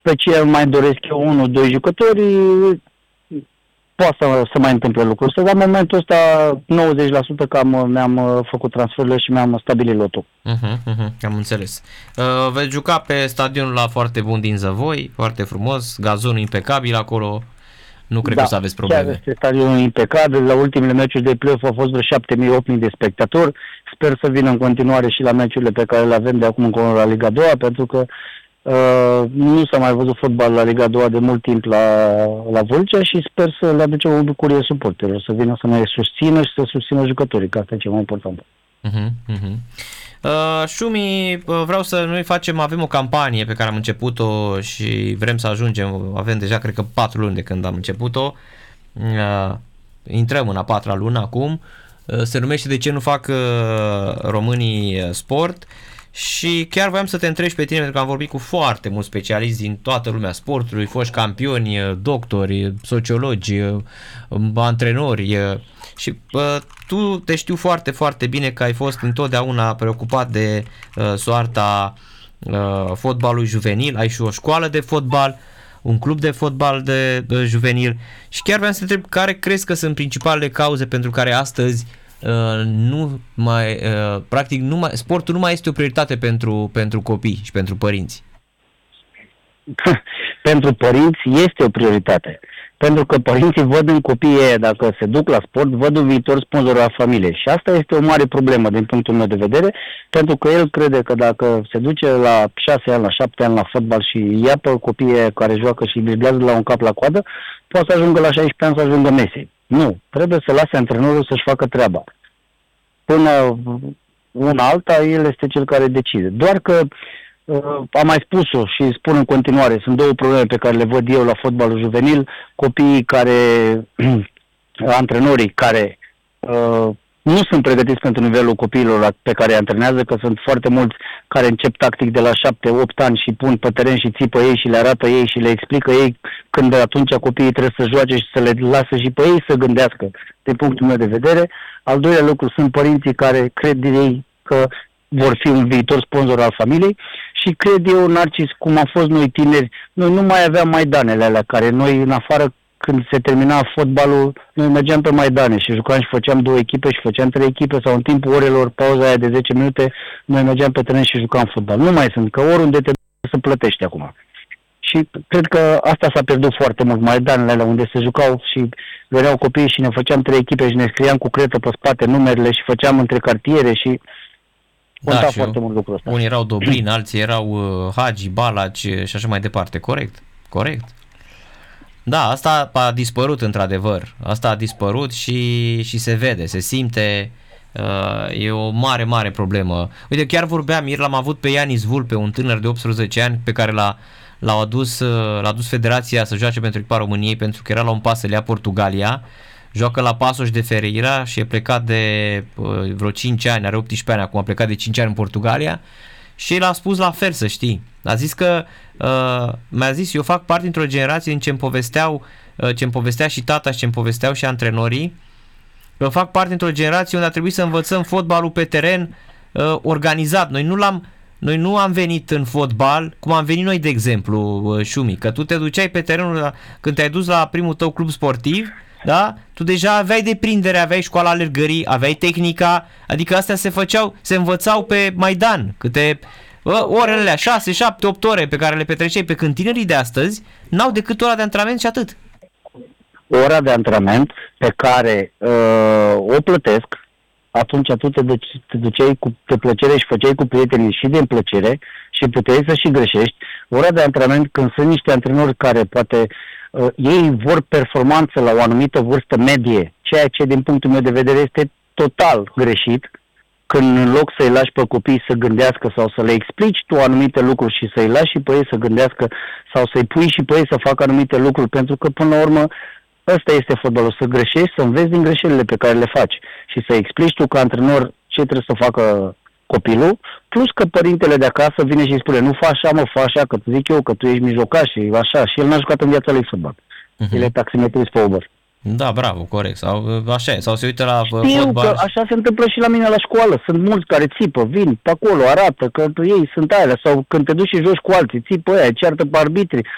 pe ce mai doresc eu, unul, doi jucători, poate să mai întâmple lucrul ăsta, dar în momentul ăsta 90% cam mi-am făcut transferurile și mi-am stabilit lotul. Am înțeles. Veți juca pe stadionul la foarte bun din Zăvoi, foarte frumos, gazonul impecabil acolo, nu cred că o să aveți probleme. Da, este stadionul impecabil, la ultimele meciuri de play-off au fost vreo 7.000-8.000 de spectatori, sper să vină în continuare și la meciurile pe care le avem de acum încolo la Liga 2, pentru că nu s-a mai văzut fotbal la Liga 2 de mult timp la Vâlcea și sper să le aducem o bucurie suporterilor, să vină să ne susțină și să susțină jucătorii, că asta e cel mai important. Șumi, vreau să noi avem o campanie pe care am început-o și vrem să ajungem, avem deja cred că 4 luni de când am început-o, intrăm în a 4-a lună acum, se numește De ce nu fac românii sport. Și chiar voiam să te întreb pe tine, pentru că am vorbit cu foarte mulți specialiști din toată lumea sportului, foști campioni, doctori, sociologi, antrenori și tu te știu foarte, foarte bine că ai fost întotdeauna preocupat de soarta fotbalului juvenil, ai și o școală de fotbal, un club de fotbal de juvenil și chiar vreau să te întreb care crezi că sunt principalele cauze pentru care astăzi practic sportul nu mai este o prioritate pentru copii și pentru părinți. Pentru părinți este o prioritate. Pentru că părinții văd în copiii ei, dacă se duc la sport, văd un viitor sponsor al familiei. Și asta este o mare problemă din punctul meu de vedere, pentru că el crede că dacă se duce la 6 ani, la 7 ani la fotbal și ia pe copiii care joacă și îi driblează la un cap la coadă, poate să ajungă la 16 ani să ajungă Messi. Nu, trebuie să lase antrenorul să-și facă treaba. Până una alta, el este cel care decide. Doar că am mai spus-o și spun în continuare, sunt două probleme pe care le văd eu la fotbalul juvenil, copiii care, antrenorii care nu sunt pregătiți pentru nivelul copiilor pe care îi antrenează, că sunt foarte mulți care încep tactic de la 7-8 ani și pun pe teren și țipă ei și le arată ei și le explică ei, când atunci copiii trebuie să joace și să le lasă și pe ei să gândească, din punctul meu de vedere. Al doilea lucru sunt părinții care cred ei că vor fi un viitor sponsor al familiei și cred eu, Narcis, cum am fost noi tineri, noi nu mai aveam maidanele alea care noi în afară, când se termina fotbalul, noi mergeam pe maidane și jucam și făceam 2 echipe și făceam 3 echipe sau în timpul orelor, pauza aia de 10 minute, noi mergeam pe teren și jucam fotbal. Nu mai sunt, că oriunde te duci să plătești acum. Și cred că asta s-a pierdut foarte mult, maidanele alea unde se jucau și veneau copiii și ne făceam 3 echipe și ne scriam cu cretă pe spate numerele și făceam între cartiere și conta foarte mult lucrul ăsta. Unii erau Dobrin, alții erau Hagi, Balaci și așa mai departe. Corect. Da, asta a dispărut într-adevăr. Asta a dispărut și se vede, se simte. E o mare, mare problemă. Uite, chiar vorbeam, ieri l-am avut pe Ianis Vulpe, un tânăr de 18 ani pe care l-a adus federația să joace pentru echipa României pentru că era la un pas să le ia Portugalia. Joacă la Paços de Ferreira și e plecat de vreo 5 ani, are 18 ani acum, a plecat de 5 ani în Portugalia și l-a spus la fel, să știi. A zis că, mi-a zis, eu fac parte dintr-o generație în ce-mi povestea și tata și ce-mi povesteau și antrenorii, că fac parte dintr-o generație unde a trebuit să învățăm fotbalul pe teren organizat. Noi nu am venit în fotbal cum am venit noi, de exemplu, Șumi, că tu te duceai pe terenul când te-ai dus la primul tău club sportiv, da? Tu deja aveai deprindere, aveai școala alergării, aveai tehnica, adică astea se învățau pe Maidan, câte orele alea, 6, 7, 8 ore pe care le petreceai, pe când tinerii de astăzi n-au decât ora de antrenament și atât. Ora de antrenament pe care o plătesc, atunci tu te duceai pe plăcere și făceai cu prietenii și din plăcere și puteai să și greșești. Ora de antrenament, când sunt niște antrenori care poate ei vor performanță la o anumită vârstă medie, ceea ce din punctul meu de vedere este total greșit, când în loc să-i lași pe copii să gândească sau să le explici tu anumite lucruri și să-i lași și pe ei să gândească sau să-i pui și pe ei să facă anumite lucruri, pentru că până la urmă ăsta este fotbalul, să greșești, să înveți din greșelile pe care le faci și să explici tu ca antrenor ce trebuie să facă copilul, plus că părintele de acasă vine și îi spune nu fă așa, mă, fă așa, că zic eu că tu ești mijlocaș și așa, și el n-a jucat în viața lui fotbal. El e taximetrist pe Uber. Da, bravo, corect. Sau așa, sau se uită la fotbal. Știu că așa se întâmplă și la mine la școală. Sunt mulți care țipă, vin pe acolo, arată că ei sunt alea. Sau când te duci și joci cu alții, țipă aia, ceartă pe arbitri.